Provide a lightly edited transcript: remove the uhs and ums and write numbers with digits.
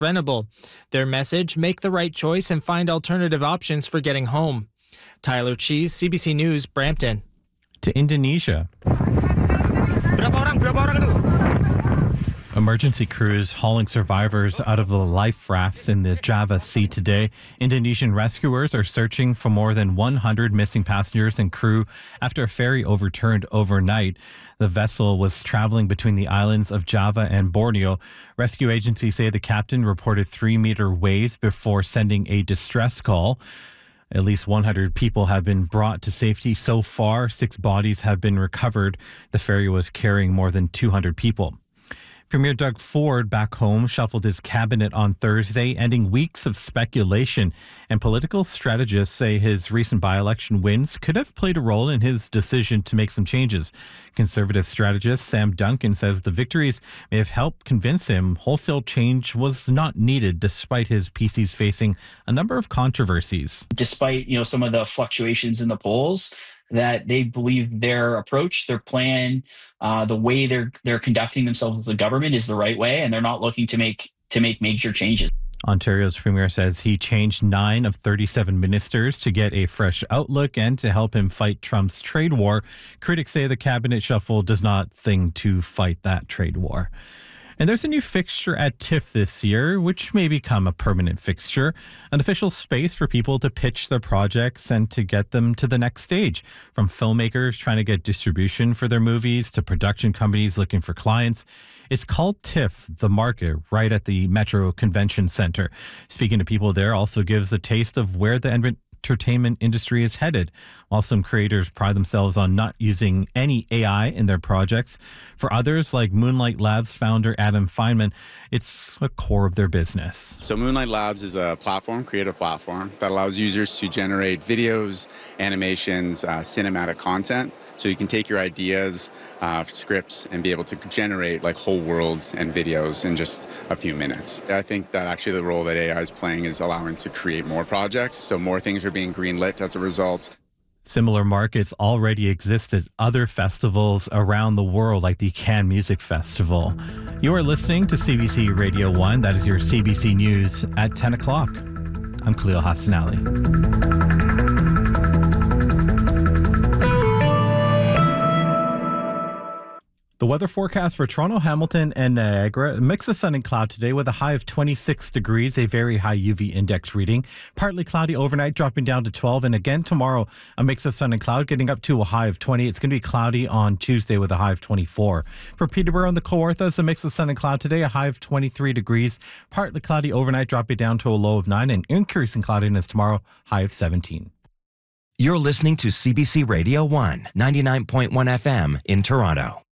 preventable. Their message, make the right choice and find alternative options for getting home. Tyler Cheese, CBC News, Brampton. To Indonesia. Emergency crews hauling survivors out of the life rafts in the Java Sea today. Indonesian rescuers are searching for more than 100 missing passengers and crew after a ferry overturned overnight. The vessel was traveling between the islands of Java and Borneo. Rescue agencies say the captain reported 3-meter waves before sending a distress call. At least 100 people have been brought to safety so far. 6 bodies have been recovered. The ferry was carrying more than 200 people. Premier Doug Ford back home shuffled his cabinet on Thursday, ending weeks of speculation. And political strategists say his recent by-election wins could have played a role in his decision to make some changes. Conservative strategist Sam Duncan says the victories may have helped convince him wholesale change was not needed, despite his PCs facing a number of controversies. Despite, some of the fluctuations in the polls, that they believe their approach, their plan, the way they're conducting themselves as a government is the right way, and they're not looking to make major changes. Ontario's premier says he changed 9 of 37 ministers to get a fresh outlook and to help him fight Trump's trade war. Critics say the cabinet shuffle does not think to fight that trade war. And there's a new fixture at TIFF this year, which may become a permanent fixture, an official space for people to pitch their projects and to get them to the next stage. From filmmakers trying to get distribution for their movies to production companies looking for clients. It's called TIFF, The Market, right at the Metro Convention Center. Speaking to people there also gives a taste of where the entertainment industry is headed, while some creators pride themselves on not using any AI in their projects. For others, like Moonlight Labs founder Adam Feynman, it's a core of their business. So Moonlight Labs is a creative platform that allows users to generate videos, animations, cinematic content. So you can take your ideas, scripts, and be able to generate like whole worlds and videos in just a few minutes. I think that actually the role that AI is playing is allowing to create more projects. So more things are being greenlit as a result. Similar markets already exist at other festivals around the world, like the Cannes Music Festival. You are listening to CBC Radio 1. That is your CBC News at 10 o'clock. I'm Khalil Hassanali. The weather forecast for Toronto, Hamilton, and Niagara: a mix of sun and cloud today with a high of 26 degrees, a very high UV index reading. Partly cloudy overnight, dropping down to 12. And again tomorrow, a mix of sun and cloud, getting up to a high of 20. It's going to be cloudy on Tuesday with a high of 24. For Peterborough and the Kawarthas, a mix of sun and cloud today, a high of 23 degrees. Partly cloudy overnight, dropping down to a low of 9. And increasing cloudiness tomorrow, high of 17. You're listening to CBC Radio 1, 99.1 FM in Toronto.